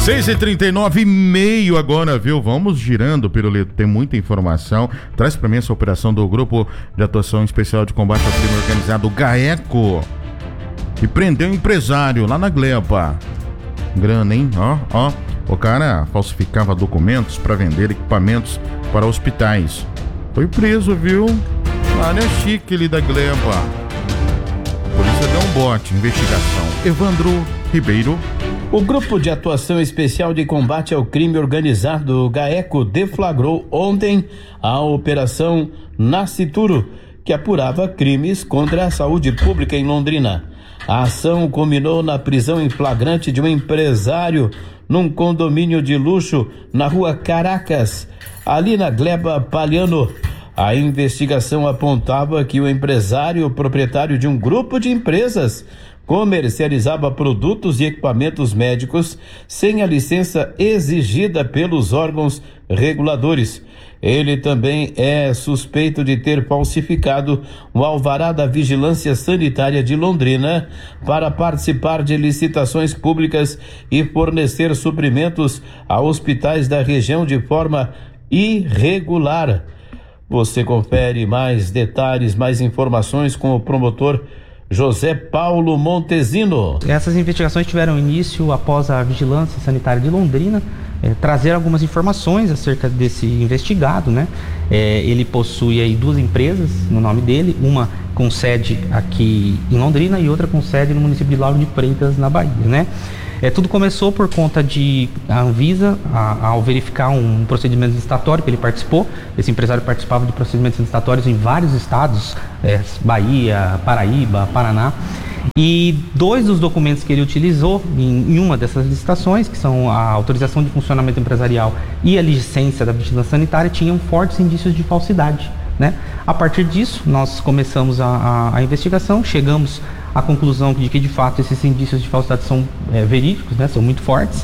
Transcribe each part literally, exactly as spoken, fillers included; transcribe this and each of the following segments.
seis e trinta e nove e meio agora, viu? Vamos girando, Pirulito, tem muita informação. Traz pra mim essa operação do Grupo de Atuação Especial de Combate ao Crime Organizado, GAECO, que prendeu um empresário lá na Gleba. Grana, hein? Ó, ó. O cara falsificava documentos para vender equipamentos para hospitais. Foi preso, viu? Área chique ali da Gleba. A polícia deu um bote, investigação. Evandro Ribeiro. O Grupo de Atuação Especial de Combate ao Crime Organizado, GAECO, deflagrou ontem a Operação Nascituro, que apurava crimes contra a saúde pública em Londrina. A ação culminou na prisão em flagrante de um empresário num condomínio de luxo na rua Caracas, ali na Gleba Palhano. A investigação apontava que o empresário, proprietário de um grupo de empresas, comercializava produtos e equipamentos médicos sem a licença exigida pelos órgãos reguladores. Ele também é suspeito de ter falsificado o alvará da Vigilância Sanitária de Londrina para participar de licitações públicas e fornecer suprimentos a hospitais da região de forma irregular. Você confere mais detalhes, mais informações com o promotor José Paulo Montesino. Essas investigações tiveram início após a Vigilância Sanitária de Londrina eh, trazer algumas informações acerca desse investigado, né? Eh, ele possui aí duas empresas no nome dele, uma com sede aqui em Londrina e outra com sede no município de Lauro de Freitas, na Bahia, né? É, tudo começou por conta de a Anvisa, a, ao verificar um procedimento licitatório que ele participou. Esse empresário participava de procedimentos licitatórios em vários estados, é, Bahia, Paraíba, Paraná. E dois dos documentos que ele utilizou em, em uma dessas licitações, que são a autorização de funcionamento empresarial e a licença da vigilância sanitária, tinham fortes indícios de falsidade, né? A partir disso, nós começamos a, a, a investigação, chegamos à conclusão de que, de fato, esses indícios de falsidade são é, verídicos, né? São muito fortes,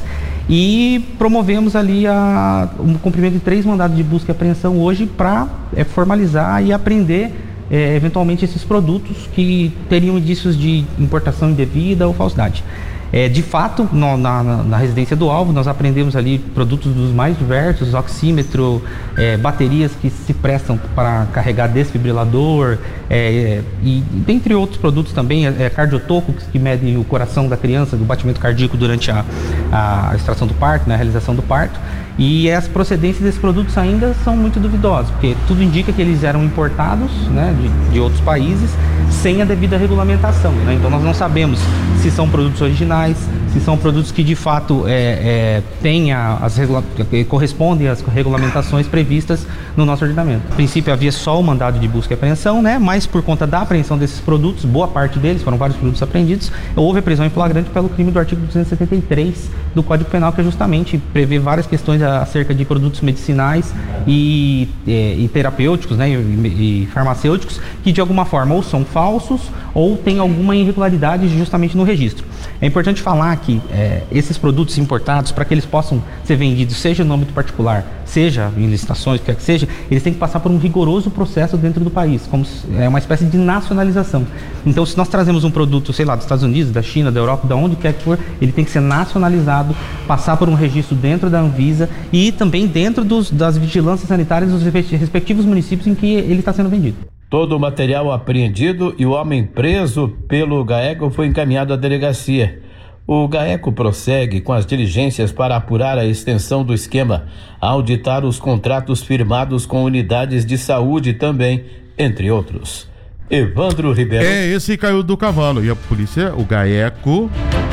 e promovemos ali a, o cumprimento de três mandados de busca e apreensão hoje para é, formalizar e apreender é, eventualmente esses produtos que teriam indícios de importação indevida ou falsidade. É, de fato, no, na, na residência do alvo, nós apreendemos ali produtos dos mais diversos, oxímetro, é, baterias que se prestam para carregar desfibrilador, é, e dentre outros produtos também, é, cardiotocos que medem o coração da criança, do batimento cardíaco durante a, a extração do parto, né, a realização do parto. E as procedências desses produtos ainda são muito duvidosas, porque tudo indica que eles eram importados, né, de, de outros países sem a devida regulamentação, né? Então nós não sabemos se são produtos originais, se são produtos que de fato é, é, têm a, as regula- correspondem às regulamentações previstas no nosso ordenamento. A princípio havia só o mandado de busca e apreensão, né? Mas por conta da apreensão desses produtos, boa parte deles, foram vários produtos apreendidos, houve a prisão em flagrante pelo crime do artigo duzentos e setenta e três do Código Penal, que justamente prevê várias questões acerca de produtos medicinais e, e, e terapêuticos, né? E, e farmacêuticos, que de alguma forma ou são falsos ou tem alguma irregularidade justamente no registro. É importante falar que é, esses produtos importados, para que eles possam ser vendidos, seja no âmbito particular, seja em licitações, o que quer que seja, eles têm que passar por um rigoroso processo dentro do país, como se, é uma espécie de nacionalização. Então, se nós trazemos um produto, sei lá, dos Estados Unidos, da China, da Europa, de onde quer que for, ele tem que ser nacionalizado, passar por um registro dentro da Anvisa e também dentro dos, das vigilâncias sanitárias dos respectivos municípios em que ele está sendo vendido. Todo o material apreendido e o homem preso pelo GAECO foi encaminhado à delegacia. O GAECO prossegue com as diligências para apurar a extensão do esquema, auditar os contratos firmados com unidades de saúde também, entre outros. Evandro Ribeiro. É, esse caiu do cavalo. E a polícia, o GAECO,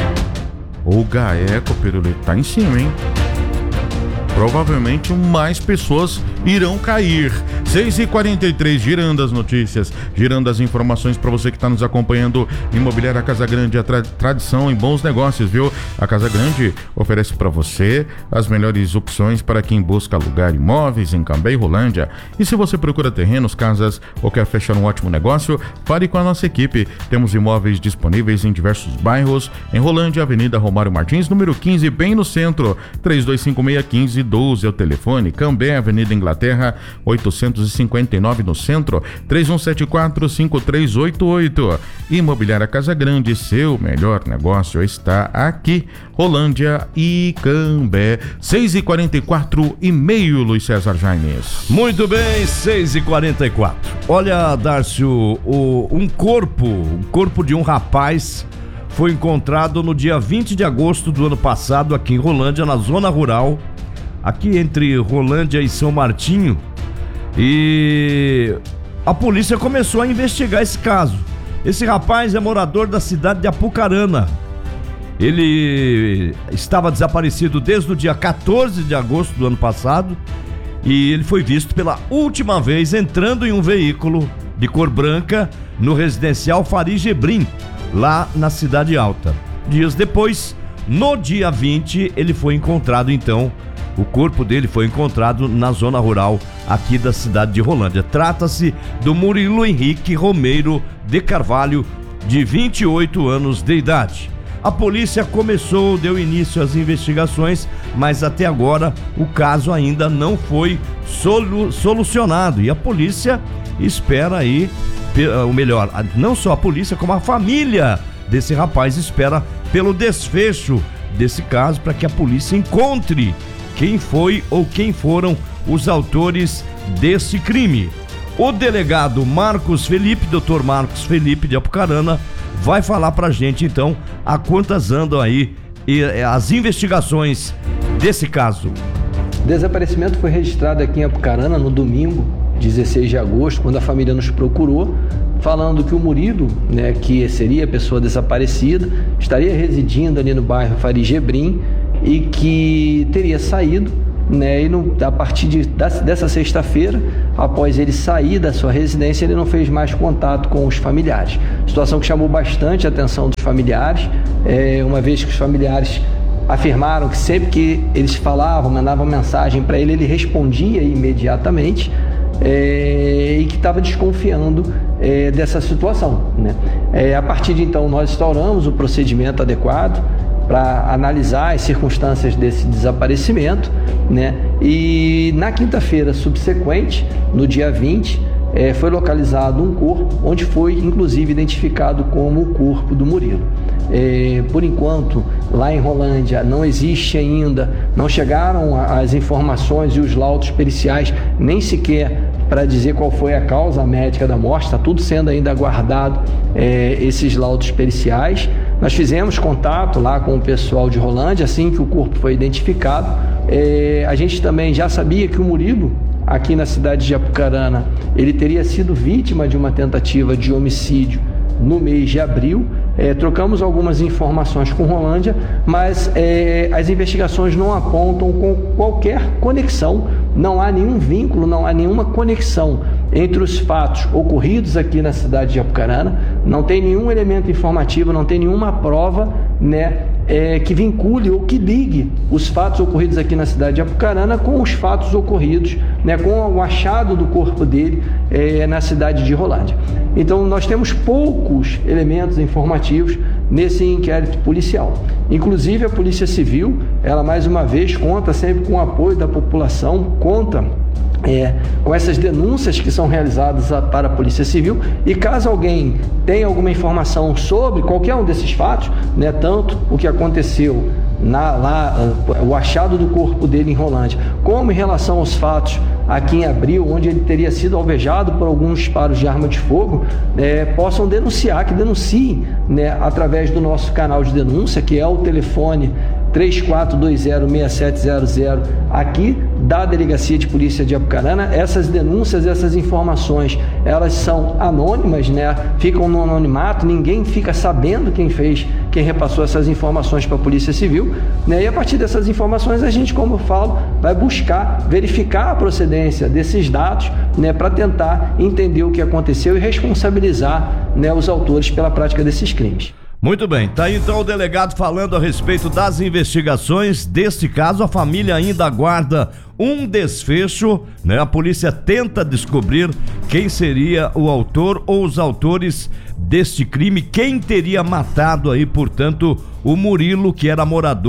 o GAECO, Pirulito, tá em cima, hein? Provavelmente mais pessoas irão cair. seis e quarenta e três, girando as notícias, girando as informações para você que está nos acompanhando. Imobiliária Casa Grande, a tra- tradição em bons negócios, viu? A Casa Grande oferece para você as melhores opções para quem busca alugar imóveis em Cambé e Rolândia. E se você procura terrenos, casas ou quer fechar um ótimo negócio, fale com a nossa equipe. Temos imóveis disponíveis em diversos bairros, em Rolândia, Avenida Romário Martins, número quinze, bem no centro. três dois cinco seis, um cinco um dois é o telefone. Cambé, Avenida Inglaterra, Terra, oitocentos e cinquenta e nove no centro, três um sete quatro, cinco três oito oito. Imobiliária Casa Grande, seu melhor negócio está aqui, Rolândia e Cambé. seis e quarenta e quatro e meio, Luiz César Jaimes. Muito bem, seis e quarenta e quatro. Olha, Dárcio, o, um corpo, um corpo de um rapaz foi encontrado no dia vinte de agosto do ano passado aqui em Rolândia, na zona rural, aqui entre Rolândia e São Martinho, e a polícia começou a investigar esse caso. Esse rapaz é morador da cidade de Apucarana. Ele estava desaparecido desde o dia quatorze de agosto do ano passado e ele foi visto pela última vez entrando em um veículo de cor branca no residencial Fari Gebrim, lá na Cidade Alta. Dias depois, no dia vinte, ele foi encontrado então, o corpo dele foi encontrado na zona rural aqui da cidade de Rolândia. Trata-se do Murilo Henrique Romeiro de Carvalho, de vinte e oito anos de idade. A polícia começou, deu início às investigações, mas até agora o caso ainda não foi solu- solucionado. E a polícia espera aí, ou melhor, não só a polícia, como a família desse rapaz espera pelo desfecho desse caso, para que a polícia encontre quem foi ou quem foram os autores desse crime. O delegado Marcos Felipe, doutor Marcos Felipe de Apucarana, vai falar pra gente então a quantas andam aí e, as investigações desse caso. O desaparecimento foi registrado aqui em Apucarana no domingo, dezesseis de agosto, quando a família nos procurou, falando que o Murilo, né, que seria a pessoa desaparecida, estaria residindo ali no bairro Fari Gebrim e que teria saído, né, e no, a partir de, dessa sexta-feira, após ele sair da sua residência, ele não fez mais contato com os familiares. Situação que chamou bastante a atenção dos familiares, é, uma vez que os familiares afirmaram que sempre que eles falavam, mandavam mensagem para ele, ele respondia imediatamente, é, e que estava desconfiando é, dessa situação, né? É, a partir de então, nós instauramos o procedimento adequado para analisar as circunstâncias desse desaparecimento, né? E na quinta-feira subsequente, no dia vinte, é, foi localizado um corpo, onde foi inclusive identificado como o corpo do Murilo. É, por enquanto, lá em Rolândia não existe ainda, não chegaram as informações e os laudos periciais, nem sequer para dizer qual foi a causa médica da morte, está tudo sendo ainda aguardado, é, esses laudos periciais. Nós fizemos contato lá com o pessoal de Rolândia assim que o corpo foi identificado. É, a gente também já sabia que o Murilo, aqui na cidade de Apucarana, ele teria sido vítima de uma tentativa de homicídio no mês de abril. É, trocamos algumas informações com Rolândia, mas é, as investigações não apontam com qualquer conexão, não há nenhum vínculo, não há nenhuma conexão entre os fatos ocorridos aqui na cidade de Apucarana, não tem nenhum elemento informativo, não tem nenhuma prova, né, é, que vincule ou que ligue os fatos ocorridos aqui na cidade de Apucarana com os fatos ocorridos, né, com o achado do corpo dele é, na cidade de Rolândia. Então nós temos poucos elementos informativos nesse inquérito policial. Inclusive a Polícia Civil, ela mais uma vez conta sempre com o apoio da população, conta É, com essas denúncias que são realizadas a, para a Polícia Civil, e caso alguém tenha alguma informação sobre qualquer um desses fatos, né, tanto o que aconteceu na, lá, o achado do corpo dele em Rolândia, como em relação aos fatos aqui em abril, onde ele teria sido alvejado por alguns disparos de arma de fogo, é, possam denunciar, que denunciem, né, através do nosso canal de denúncia, que é o telefone três quatro dois zero, seis sete zero zero, aqui da Delegacia de Polícia de Apucarana. Essas denúncias, essas informações, elas são anônimas, né? Ficam no anonimato, ninguém fica sabendo quem fez, quem repassou essas informações para a Polícia Civil, né? E a partir dessas informações, a gente, como eu falo, vai buscar verificar a procedência desses dados, né, para tentar entender o que aconteceu e responsabilizar, né, os autores pela prática desses crimes. Muito bem, tá aí então o delegado falando a respeito das investigações deste caso. A família ainda aguarda um desfecho, né? A polícia tenta descobrir quem seria o autor ou os autores deste crime, quem teria matado aí, portanto, o Murilo, que era morador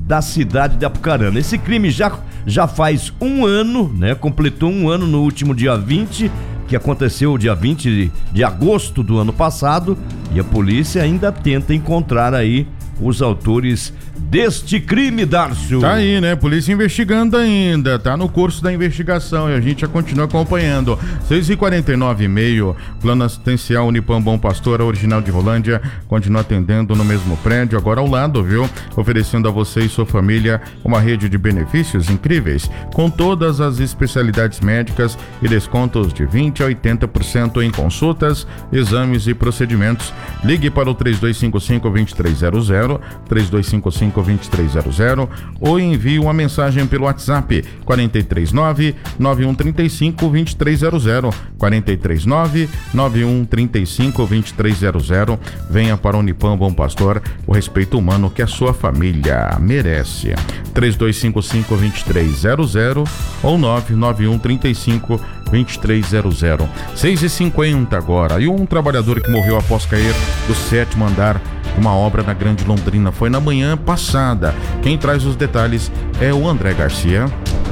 da cidade de Apucarana. Esse crime já, já faz um ano, né? Completou um ano no último dia vinte, que aconteceu dia vinte de, de agosto do ano passado, e a polícia ainda tenta encontrar aí os autores deste crime, Dárcio. Tá aí, né? Polícia investigando ainda, tá no curso da investigação e a gente já continua acompanhando. seis e quarenta e nove e meio, plano assistencial Unipam Bom Pastor, a original de Rolândia, continua atendendo no mesmo prédio, agora ao lado, viu? Oferecendo a você e sua família uma rede de benefícios incríveis, com todas as especialidades médicas e descontos de vinte a oitenta por cento em consultas, exames e procedimentos. Ligue para o três dois cinco cinco, dois três zero zero, três dois cinco cinco, dois três zero zero ou envie uma mensagem pelo WhatsApp quatro três nove, nove um três cinco, dois três zero zero, quatro três nove, nove um três cinco, dois três zero zero. Venha para o Unipam Bom Pastor, o respeito humano que a sua família merece. três dois cinco cinco, dois três zero zero ou nove nove um três cinco, dois três zero zero. seis e cinquenta agora. E um trabalhador que morreu após cair do sétimo andar de uma obra na Grande Londrina foi na manhã passada. Quem traz os detalhes é o André Garcia.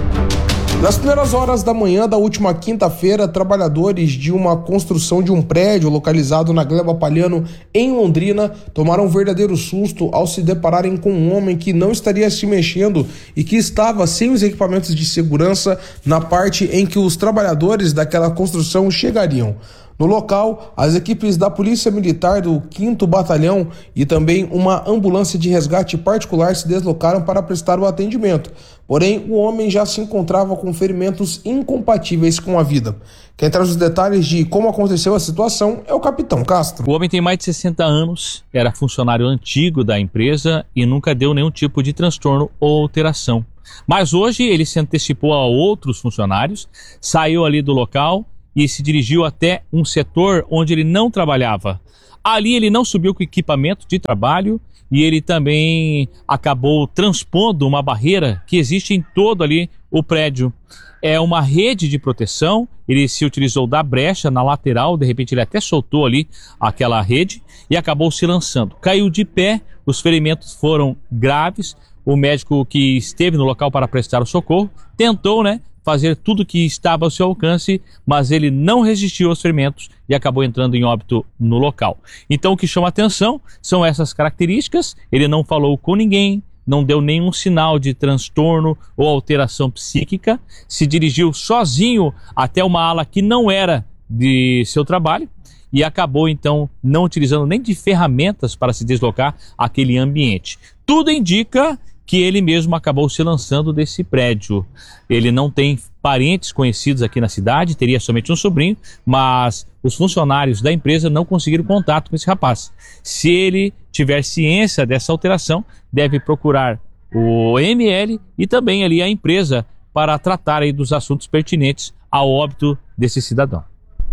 Nas primeiras horas da manhã da última quinta-feira, trabalhadores de uma construção de um prédio localizado na Gleba Palhano, em Londrina, tomaram um verdadeiro susto ao se depararem com um homem que não estaria se mexendo e que estava sem os equipamentos de segurança na parte em que os trabalhadores daquela construção chegariam. No local, as equipes da Polícia Militar do quinto Batalhão e também uma ambulância de resgate particular se deslocaram para prestar o atendimento. Porém, o homem já se encontrava com ferimentos incompatíveis com a vida. Quem traz os detalhes de como aconteceu a situação é o Capitão Castro. O homem tem mais de sessenta anos, era funcionário antigo da empresa e nunca deu nenhum tipo de transtorno ou alteração. Mas hoje ele se antecipou a outros funcionários, saiu ali do local e se dirigiu até um setor onde ele não trabalhava. Ali ele não subiu com equipamento de trabalho e ele também acabou transpondo uma barreira que existe em todo ali o prédio. É uma rede de proteção, ele se utilizou da brecha na lateral, de repente ele até soltou ali aquela rede e acabou se lançando. Caiu de pé, os ferimentos foram graves, o médico que esteve no local para prestar o socorro tentou, né, fazer tudo que estava ao seu alcance, mas ele não resistiu aos ferimentos e acabou entrando em óbito no local. Então o que chama atenção são essas características, ele não falou com ninguém, não deu nenhum sinal de transtorno ou alteração psíquica, se dirigiu sozinho até uma ala que não era de seu trabalho e acabou então não utilizando nem de ferramentas para se deslocar àquele ambiente. Tudo indica que ele mesmo acabou se lançando desse prédio. Ele não tem parentes conhecidos aqui na cidade, teria somente um sobrinho, mas os funcionários da empresa não conseguiram contato com esse rapaz. Se ele tiver ciência dessa alteração, deve procurar o M L e também ali a empresa para tratar aí dos assuntos pertinentes ao óbito desse cidadão.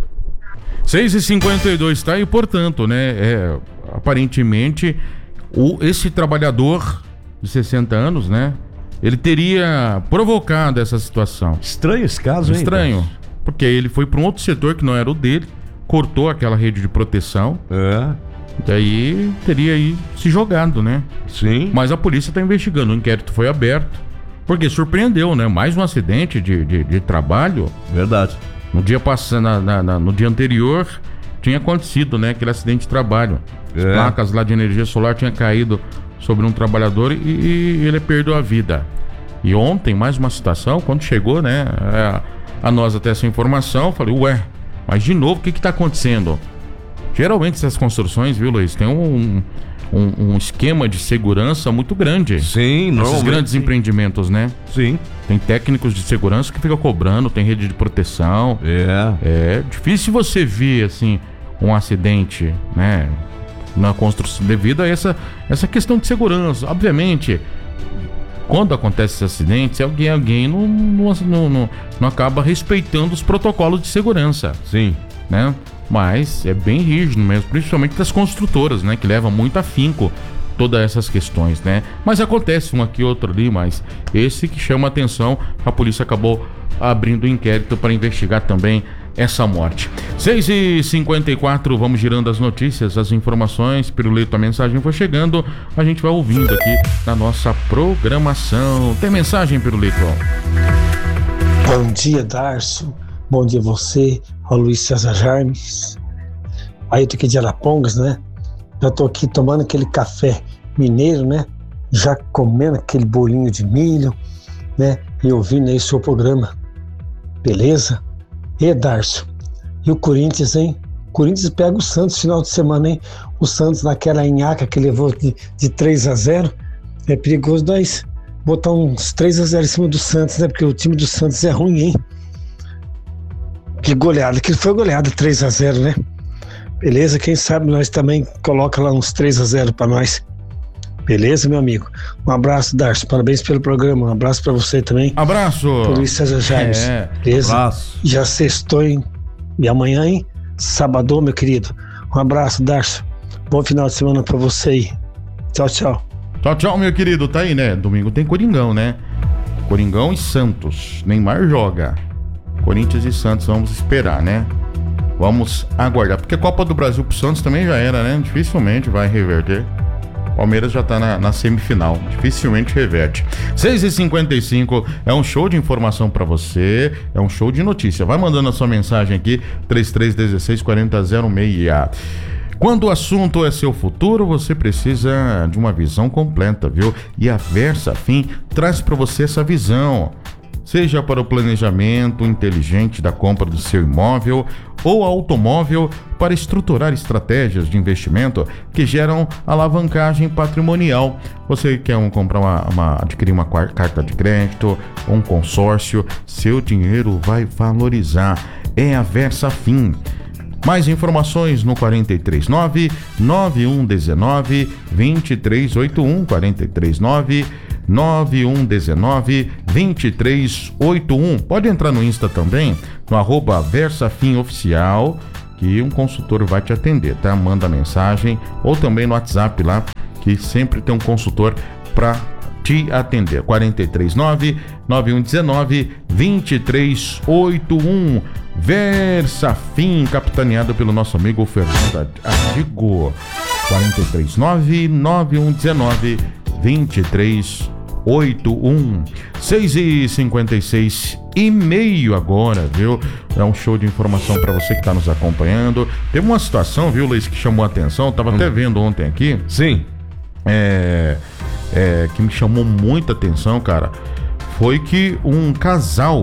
seis e cinquenta e dois, tá? E portanto, né, é, aparentemente, o, esse trabalhador de sessenta anos, né, ele teria provocado essa situação. Estranho esse caso, hein? Estranho, porque ele foi para um outro setor que não era o dele, cortou aquela rede de proteção. É. Daí teria aí se jogado, né? Sim. Mas a polícia está investigando, o inquérito foi aberto, porque surpreendeu, né? Mais um acidente de, de, de trabalho. Verdade. No dia passado, na, na, na, no dia anterior, tinha acontecido, né? Aquele acidente de trabalho. As É. placas lá de energia solar tinham caído sobre um trabalhador e, e ele perdeu a vida. E ontem, mais uma situação, quando chegou, né, a, a nós até essa informação, eu falei, ué, mas de novo, o que que tá acontecendo? Geralmente essas construções, viu, Luiz, tem um, um, um esquema de segurança muito grande. Sim, Esses normalmente grandes sim. empreendimentos, né? Sim. Tem técnicos de segurança que ficam cobrando, tem rede de proteção. É. É difícil você ver, assim, um acidente, né, na construção, devido a essa, essa questão de segurança. Obviamente, quando acontece esse acidente, alguém, alguém não, não, não, não, não acaba respeitando os protocolos de segurança. Sim. Né? Mas é bem rígido mesmo, principalmente das construtoras, né, que levam muito afinco todas essas questões, né? Mas acontece um aqui, outro ali, mas esse que chama a atenção, a polícia acabou abrindo o inquérito para investigar também essa morte. seis e cinquenta e quatro, vamos girando as notícias, as informações. Pirulito, a mensagem foi chegando, a gente vai ouvindo aqui na nossa programação. Tem mensagem, Pirulito? Bom dia, Darcio. Bom dia você, ao Luiz César Jarmes. Aí eu tô aqui de Arapongas, né? Já tô aqui tomando aquele café mineiro, né? Já comendo aquele bolinho de milho, né? E ouvindo aí o seu programa. Beleza? E Darcio, e o Corinthians, hein? O Corinthians pega o Santos final de semana, hein? O Santos naquela nhaca que levou de, de três a zero. É perigoso nós botar uns três a zero em cima do Santos, né? Porque o time do Santos é ruim, hein? Que goleada, que foi goleada três a zero, né? Beleza? Quem sabe nós também coloca lá uns três a zero pra nós. Beleza, meu amigo? Um abraço, Darcio. Parabéns pelo programa. Um abraço pra você também. Abraço. Luiz César Jarmes. É, beleza? Abraço. Já sextou, hein? E amanhã, hein? Sábado, meu querido. Um abraço, Darcio. Bom final de semana pra você aí. Tchau, tchau. Tchau, tchau, meu querido. Tá aí, né? Domingo tem Coringão, né? Coringão e Santos. Neymar joga. Corinthians e Santos, vamos esperar, né? Vamos aguardar. Porque a Copa do Brasil pro Santos também já era, né? Dificilmente vai reverter. Palmeiras já tá na, na semifinal, dificilmente reverte. seis e cinquenta e cinco, é um show de informação pra você, é um show de notícia. Vai mandando a sua mensagem aqui, trinta e três, dezesseis, quarenta, zero seis. Quando o assunto é seu futuro, você precisa de uma visão completa, viu? E a VersaFin traz pra você essa visão. Seja para o planejamento inteligente da compra do seu imóvel ou automóvel, para estruturar estratégias de investimento que geram alavancagem patrimonial. Você quer um, comprar uma, uma, adquirir uma carta de crédito ou um consórcio, seu dinheiro vai valorizar. É a VersaFin. Mais informações no quatro três nove, nove um um nove, dois três oito um, quatro três nove, nove um um nove, dois três oito um. Pode entrar no Insta também, no arroba VersaFin Oficial, que um consultor vai te atender, tá? Manda mensagem, ou também no WhatsApp lá, que sempre tem um consultor para te atender. quatro três nove, nove um um nove, dois três oito um. VersaFin, capitaneado pelo nosso amigo Fernando Artigo. quatro três nove, nove um um nove, dois três oito um. seis e cinquenta e seis e meio agora, viu? É um show de informação para você que tá nos acompanhando. Teve uma situação, viu, Luiz, que chamou a atenção. Tava hum. até vendo ontem aqui. Sim. É, é, que me chamou muita atenção, cara. Foi que um casal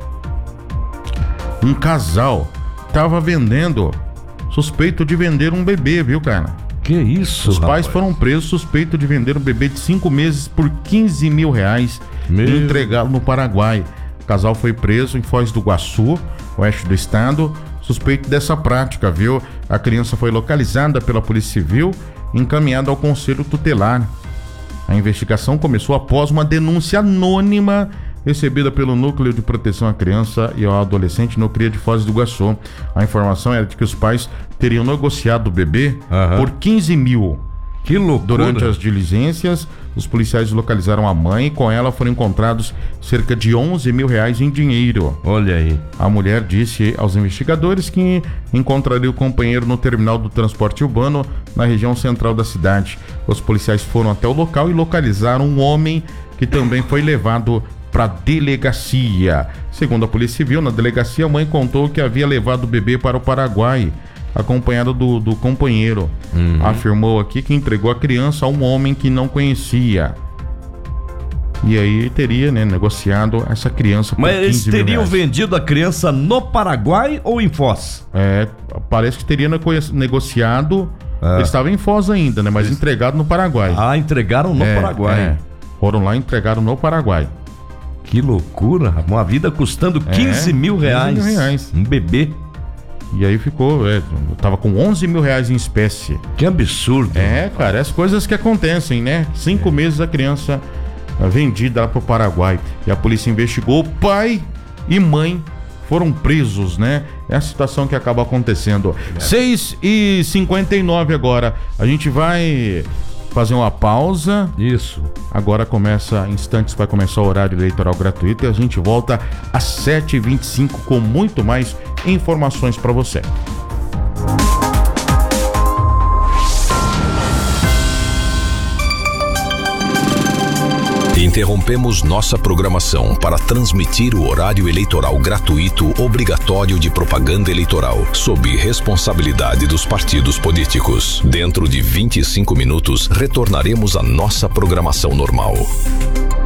Um casal tava vendendo, suspeito de vender um bebê, viu, cara? Que isso, Os pais rapaz. foram presos, suspeito de vender um bebê de cinco meses por quinze mil reais Meu. e entregá-lo no Paraguai. O casal foi preso em Foz do Iguaçu, oeste do estado, suspeito dessa prática, viu? A criança foi localizada pela Polícia Civil e encaminhada ao Conselho Tutelar. A investigação começou após uma denúncia anônima recebida pelo Núcleo de Proteção à Criança e ao Adolescente no CRIA de Foz do Iguaçu. A informação era de que os pais teriam negociado o bebê Aham. por quinze mil. Que loucura. Durante as diligências, os policiais localizaram a mãe e com ela foram encontrados cerca de onze mil reais em dinheiro. Olha aí. A mulher disse aos investigadores que encontraria o companheiro no terminal do transporte urbano na região central da cidade. Os policiais foram até o local e localizaram um homem que também foi levado para a delegacia. Segundo a Polícia Civil, na delegacia, a mãe contou que havia levado o bebê para o Paraguai, acompanhada do, do companheiro. Uhum. Afirmou aqui que entregou a criança a um homem que não conhecia. E aí teria, né, negociado essa criança por Mas eles quinze mil teriam reais. vendido a criança no Paraguai ou em Foz? É, parece que teria nego- negociado. É. Eles estavam em Foz ainda, né? Mas entregado no Paraguai. Ah, entregaram no É, Paraguai. é. Foram lá e entregaram no Paraguai. Que loucura, uma vida custando É, quinze mil reais. quinze mil reais. Um bebê. E aí ficou, é, tava com onze mil reais em espécie. Que absurdo. É, cara, as coisas que acontecem, né? Cinco é. meses a criança vendida lá pro Paraguai. E a polícia investigou, pai e mãe foram presos, né? É a situação que acaba acontecendo. É. seis e cinquenta e nove agora. A gente vai fazer uma pausa. Isso. Agora começa, em instantes vai começar o horário eleitoral gratuito e a gente volta às sete e vinte e cinco com muito mais informações para você. Interrompemos nossa programação para transmitir o horário eleitoral gratuito obrigatório de propaganda eleitoral, sob responsabilidade dos partidos políticos. Dentro de vinte e cinco minutos, retornaremos à nossa programação normal.